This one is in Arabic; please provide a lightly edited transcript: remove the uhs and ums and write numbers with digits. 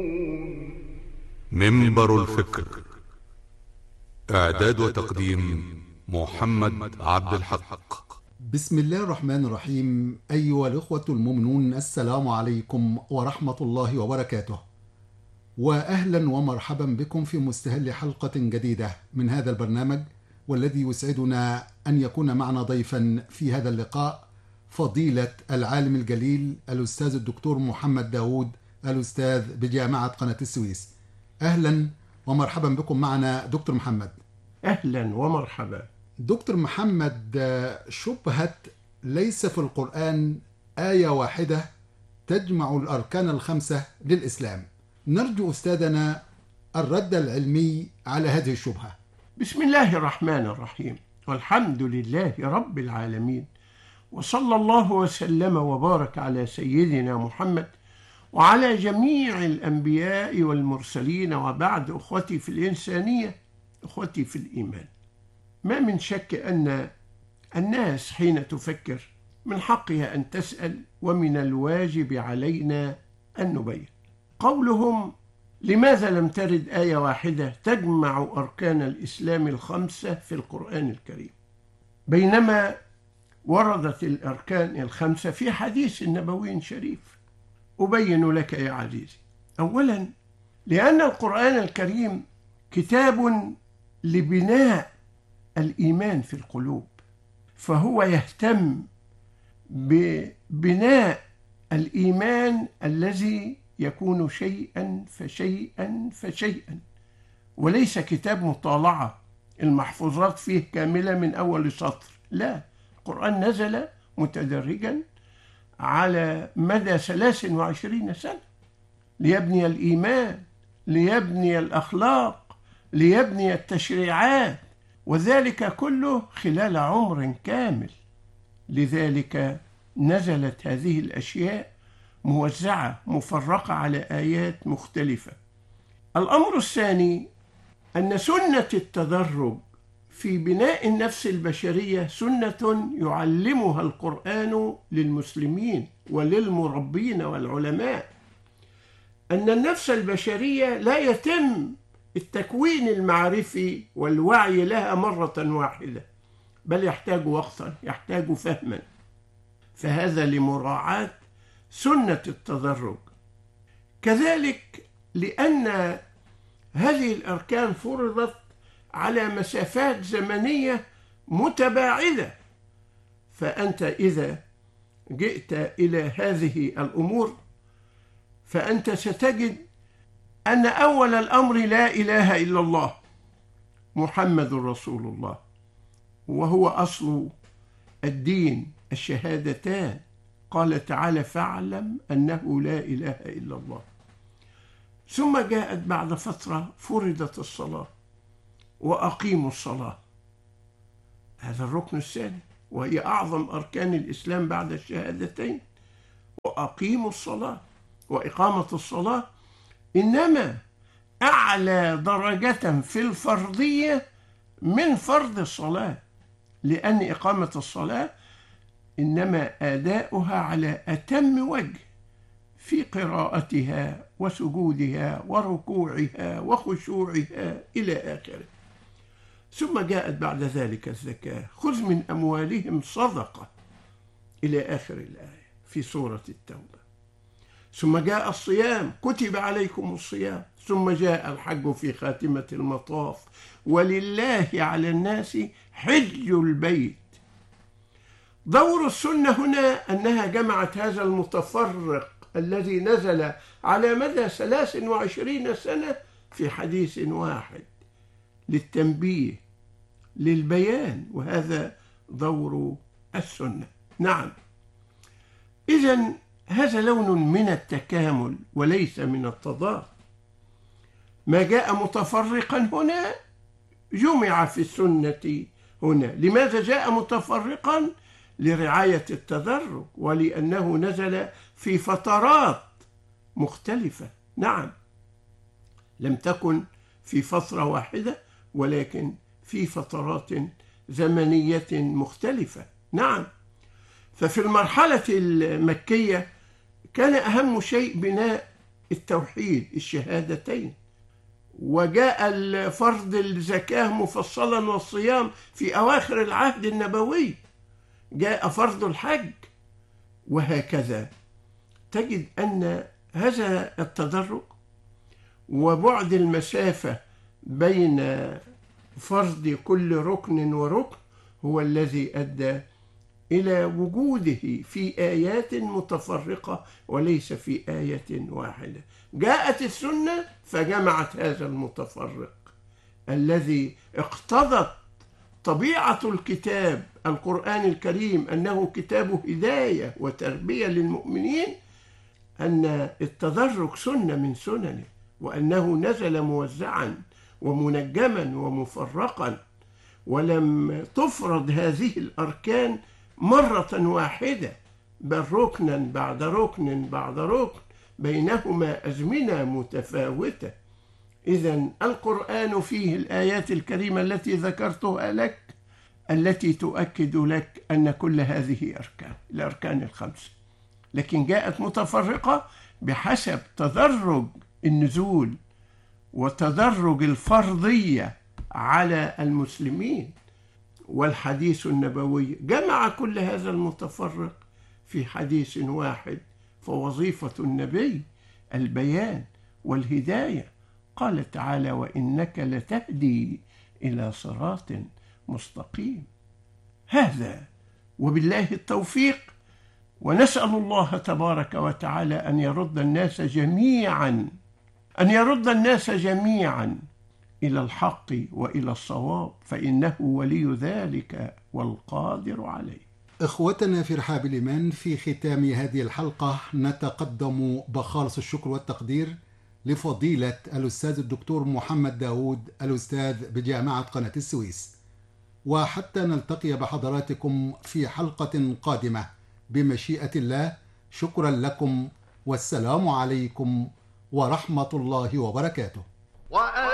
منبر الفكر. إعداد وتقديم محمد عبد الحق. بسم الله الرحمن الرحيم. أيها الأخوة المؤمنون، السلام عليكم ورحمة الله وبركاته، وأهلا ومرحبا بكم في مستهل حلقة جديدة من هذا البرنامج، والذي يسعدنا أن يكون معنا ضيفا في هذا اللقاء فضيلة العالم الجليل الأستاذ الدكتور محمد داود، الأستاذ بجامعة قناة السويس. أهلا ومرحبا بكم معنا دكتور محمد. أهلا ومرحبا دكتور محمد، شبهة ليس في القرآن آية واحدة تجمع الأركان الخمسة للإسلام، نرجو أستاذنا الرد العلمي على هذه الشبهة. بسم الله الرحمن الرحيم، والحمد لله رب العالمين، وصلى الله وسلم وبارك على سيدنا محمد وعلى جميع الأنبياء والمرسلين، وبعد. أخوتي في الإنسانية، أخوتي في الإيمان، ما من شك أن الناس حين تفكر من حقها أن تسأل، ومن الواجب علينا أن نبين. قولهم لماذا لم ترد آية واحدة تجمع أركان الإسلام الخمسة في القرآن الكريم، بينما وردت الأركان الخمسة في حديث نبوي شريف؟ أبين لك يا عزيزي. أولا، لأن القرآن الكريم كتاب لبناء الإيمان في القلوب، فهو يهتم ببناء الإيمان الذي يكون شيئا فشيئا فشيئا، وليس كتاب مطالعة المحفوظات فيه كاملة من أول سطر. لا، القرآن نزل متدرجا على مدى 23 سنة ليبني الإيمان، ليبني الأخلاق، ليبني التشريعات، وذلك كله خلال عمر كامل. لذلك نزلت هذه الأشياء موزعة مفرقة على آيات مختلفة. الأمر الثاني، أن سنة التدرج في بناء النفس البشرية سنة يعلمها القرآن للمسلمين وللمربين والعلماء، أن النفس البشرية لا يتم التكوين المعرفي والوعي لها مرة واحدة، بل يحتاج وقتا، يحتاج فهما، فهذا لمراعاة سنة التدرج. كذلك لأن هذه الأركان فرضت على مسافات زمنية متباعدة، فأنت إذا جئت إلى هذه الأمور فأنت ستجد أن أول الأمر لا إله إلا الله محمد رسول الله، وهو أصل الدين، الشهادتان. قال تعالى: فاعلم أنه لا إله إلا الله. ثم جاءت بعد فترة فرضت الصلاة، وأقيموا الصلاة، هذا الركن الثاني، وهي أعظم أركان الإسلام بعد الشهادتين. وأقيموا الصلاة وإقامة الصلاة إنما أعلى درجة في الفرضية من فرض الصلاة، لأن إقامة الصلاة إنما أداؤها على أتم وجه في قراءتها وسجودها وركوعها وخشوعها إلى آخره. ثم جاءت بعد ذلك الزكاة: خذ من أموالهم صدقة، إلى آخر الآية في سورة التوبة. ثم جاء الصيام: كتب عليكم الصيام. ثم جاء الحج في خاتمة المطاف: ولله على الناس حج البيت. دور السنة هنا أنها جمعت هذا المتفرق الذي نزل على مدى 23 سنة في حديث واحد، للتنبيه، للبيان، وهذا دور السنة. نعم، إذن هذا لون من التكامل وليس من التضاد. ما جاء متفرقا هنا جمع في السنة هنا. لماذا جاء متفرقا؟ لرعاية التدرج، ولأنه نزل في فترات مختلفة. نعم، لم تكن في فترة واحدة، ولكن في فترات زمنية مختلفة. نعم، ففي المرحلة المكية كان أهم شيء بناء التوحيد الشهادتين، وجاء فرض الزكاة مفصلا والصيام في أواخر العهد النبوي، جاء فرض الحج، وهكذا تجد أن هذا التدرج وبعد المسافة بين فرض كل ركن وركن هو الذي أدى إلى وجوده في آيات متفرقة وليس في آية واحدة. جاءت السنة فجمعت هذا المتفرق الذي اقتضت طبيعة الكتاب القرآن الكريم أنه كتاب هداية وتربية للمؤمنين، أن التدرج سنة من سننه، وأنه نزل موزعا ومنجما ومفرقا، ولم تفرض هذه الأركان مرة واحدة، بل ركنا بعد ركن بعد ركن بينهما أزمنة متفاوتة. إذن القرآن فيه الآيات الكريمة التي ذكرتها لك التي تؤكد لك أن كل هذه الأركان الخمسة، لكن جاءت متفرقة بحسب تدرج النزول وتدرج الفرضية على المسلمين. والحديث النبوي جمع كل هذا المتفرق في حديث واحد، فوظيفة النبي البيان والهداية. قال تعالى: وإنك لتهدي إلى صراط مستقيم. هذا وبالله التوفيق، ونسأل الله تبارك وتعالى أن يرد الناس جميعا إلى الحق وإلى الصواب، فإنه ولي ذلك والقادر عليه. إخوتنا في رحاب الإيمان، في ختام هذه الحلقة نتقدم بخالص الشكر والتقدير لفضيلة الأستاذ الدكتور محمد داود، الأستاذ بجامعة قناة السويس. وحتى نلتقي بحضراتكم في حلقة قادمة بمشيئة الله، شكرا لكم، والسلام عليكم ورحمة الله وبركاته.